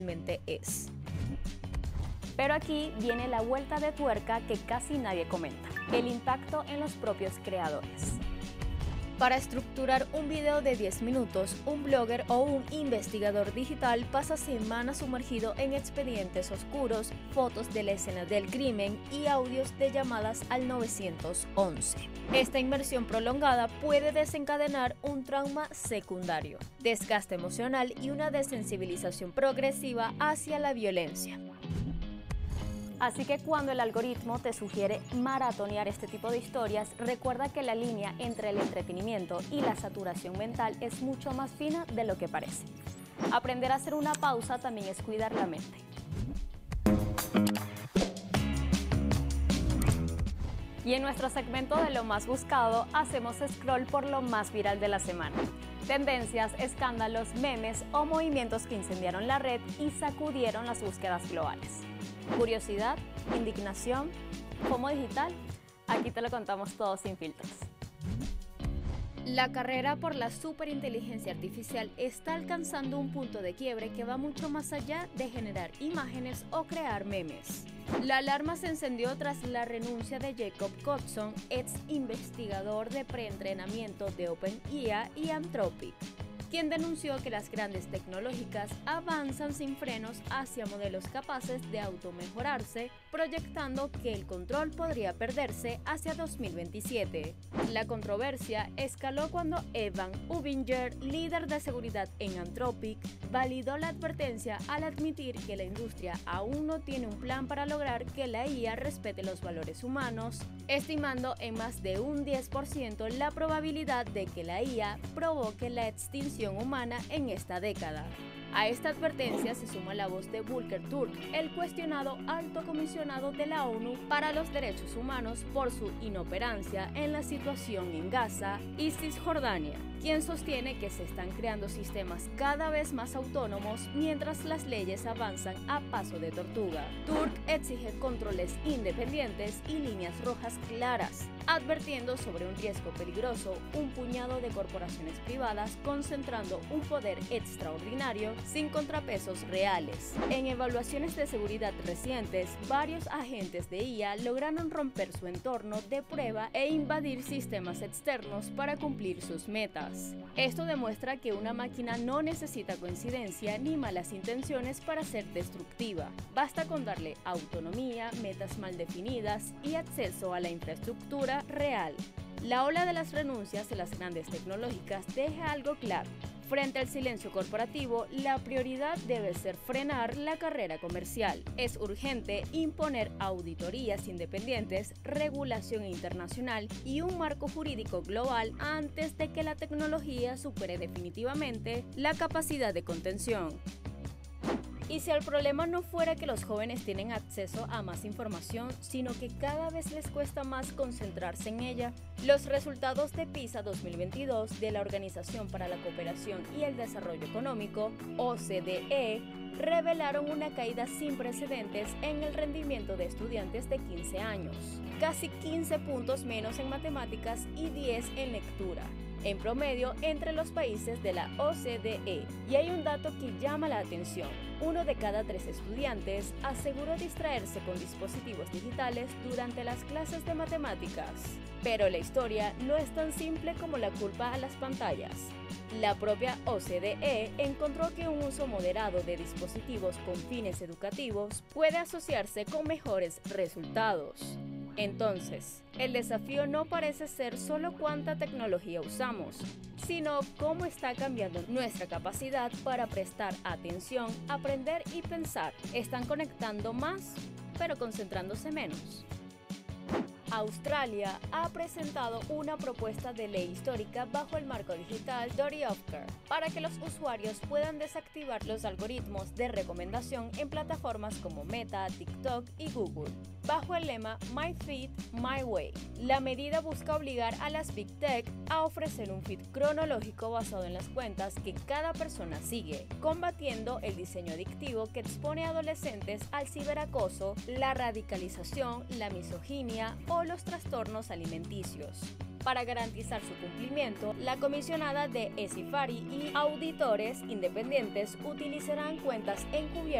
realmente es. Pero aquí viene la vuelta de tuerca que casi nadie comenta: el impacto en los propios creadores. Para estructurar un video de 10 minutos, un blogger o un investigador digital pasa semanas sumergido en expedientes oscuros, fotos de la escena del crimen y audios de llamadas al 911. Esta inmersión prolongada puede desencadenar un trauma secundario, desgaste emocional y una desensibilización progresiva hacia la violencia. Así que cuando el algoritmo te sugiere maratonear este tipo de historias, recuerda que la línea entre el entretenimiento y la saturación mental es mucho más fina de lo que parece. Aprender a hacer una pausa también es cuidar la mente. Y en nuestro segmento de lo más buscado, hacemos scroll por lo más viral de la semana. Tendencias, escándalos, memes o movimientos que incendiaron la red y sacudieron las búsquedas globales. Curiosidad, indignación, FOMO digital, aquí te lo contamos todo sin filtros. La carrera por la superinteligencia artificial está alcanzando un punto de quiebre que va mucho más allá de generar imágenes o crear memes. La alarma se encendió tras la renuncia de Jacob Hodgson, ex investigador de preentrenamiento de OpenAI y Anthropic, quien denunció que las grandes tecnológicas avanzan sin frenos hacia modelos capaces de automejorarse, proyectando que el control podría perderse hacia 2027. La controversia escaló cuando Evan Ubinger, líder de seguridad en Anthropic, validó la advertencia al admitir que la industria aún no tiene un plan para lograr que la IA respete los valores humanos, estimando en más de un 10% la probabilidad de que la IA provoque la extinción humana en esta década. A esta advertencia se suma la voz de Volker Turk, el cuestionado alto comisionado de la ONU para los Derechos Humanos por su inoperancia en la situación en Gaza y Cisjordania, quien sostiene que se están creando sistemas cada vez más autónomos mientras las leyes avanzan a paso de tortuga. Turk exige controles independientes y líneas rojas claras, advirtiendo sobre un riesgo peligroso: un puñado de corporaciones privadas concentrando un poder extraordinario sin contrapesos reales. En evaluaciones de seguridad recientes, varios agentes de IA lograron romper su entorno de prueba e invadir sistemas externos para cumplir sus metas. Esto demuestra que una máquina no necesita coincidencia ni malas intenciones para ser destructiva. Basta con darle autonomía, metas mal definidas y acceso a la infraestructura real. La ola de las renuncias de las grandes tecnológicas deja algo claro: frente al silencio corporativo, la prioridad debe ser frenar la carrera comercial. Es urgente imponer auditorías independientes, regulación internacional y un marco jurídico global antes de que la tecnología supere definitivamente la capacidad de contención. Y si el problema no fuera que los jóvenes tienen acceso a más información, sino que cada vez les cuesta más concentrarse en ella, los resultados de PISA 2022 de la Organización para la Cooperación y el Desarrollo Económico, OCDE, revelaron una caída sin precedentes en el rendimiento de estudiantes de 15 años, casi 15 puntos menos en matemáticas y 10 en lectura, en promedio entre los países de la OCDE. Y hay un dato que llama la atención: 1 de cada 3 estudiantes aseguró distraerse con dispositivos digitales durante las clases de matemáticas. Pero la historia no es tan simple como la culpa a las pantallas. La propia OCDE encontró que un uso moderado de dispositivos con fines educativos puede asociarse con mejores resultados. Entonces, el desafío no parece ser solo cuánta tecnología usamos, sino cómo está cambiando nuestra capacidad para prestar atención, aprender y pensar. Están conectando más, pero concentrándose menos. Australia ha presentado una propuesta de ley histórica bajo el marco digital Dory-Ofker para que los usuarios puedan desactivar los algoritmos de recomendación en plataformas como Meta, TikTok y Google. Bajo el lema My Feed, My Way, la medida busca obligar a las Big Tech a ofrecer un feed cronológico basado en las cuentas que cada persona sigue, combatiendo el diseño adictivo que expone a adolescentes al ciberacoso, la radicalización, la misoginia o los trastornos alimenticios. Para garantizar su cumplimiento, la comisionada de ESIFARI y auditores independientes utilizarán cuentas encubiertas